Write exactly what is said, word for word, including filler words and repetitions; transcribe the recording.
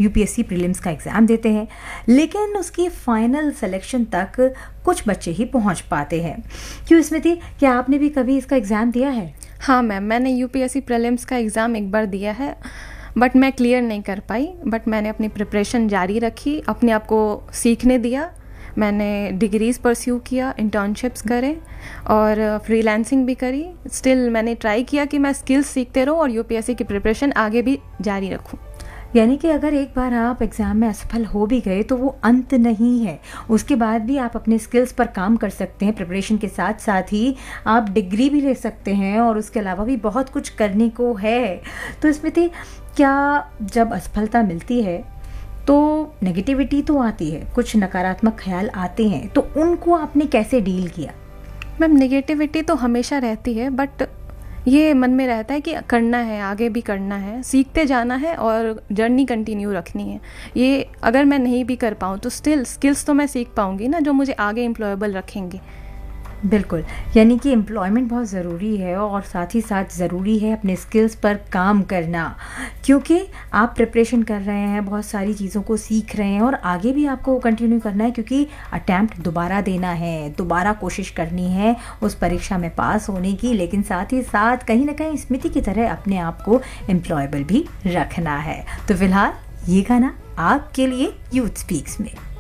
UPSC prelims का exam देते हैं, लेकिन उसकी फाइनल सिलेक्शन तक कुछ बच्चे ही पहुंच पाते हैं। क्यों स्मृति, क्या आपने भी कभी इसका एग्ज़ाम दिया है? हाँ मैम, मैंने यूपीएससी प्रीलिम्स का एग्ज़ाम एक बार दिया है, बट मैं क्लियर नहीं कर पाई। बट मैंने अपनी प्रिपरेशन जारी रखी, अपने आप को सीखने दिया। मैंने डिग्रीज़ परस्यू किया, इंटर्नशिप्स करे और फ्रीलांसिंग भी करी। स्टिल मैंने ट्राई किया कि मैं स्किल्स सीखते रहूँ और यूपीएससी की प्रिपरेशन आगे भी जारी रखूँ। यानी कि अगर एक बार आप एग्ज़ाम में असफल हो भी गए तो वो अंत नहीं है, उसके बाद भी आप अपने स्किल्स पर काम कर सकते हैं। प्रिपरेशन के साथ साथ ही आप डिग्री भी ले सकते हैं और उसके अलावा भी बहुत कुछ करने को है। तो स्मृति, क्या जब असफलता मिलती है तो नेगेटिविटी तो आती है, कुछ नकारात्मक ख्याल आते हैं, तो उनको आपने कैसे डील किया? मैम, नेगेटिविटी तो हमेशा रहती है, बट ये मन में रहता है कि करना है, आगे भी करना है, सीखते जाना है और जर्नी कंटिन्यू रखनी है। ये अगर मैं नहीं भी कर पाऊँ तो स्टिल स्किल्स तो मैं सीख पाऊँगी ना, जो मुझे आगे एम्प्लॉयबल रखेंगे। बिल्कुल, यानी कि एम्प्लॉयमेंट बहुत ज़रूरी है और साथ ही साथ ज़रूरी है अपने स्किल्स पर काम करना, क्योंकि आप प्रिपरेशन कर रहे हैं, बहुत सारी चीज़ों को सीख रहे हैं और आगे भी आपको कंटिन्यू करना है, क्योंकि अटैम्प्ट दोबारा देना है, दोबारा कोशिश करनी है उस परीक्षा में पास होने की, लेकिन साथ ही साथ कहीं ना कहीं स्मृति की तरह अपने आप को एम्प्लॉयबल भी रखना है। तो फिलहाल ये गाना आपके लिए यूथ स्पीक्स में।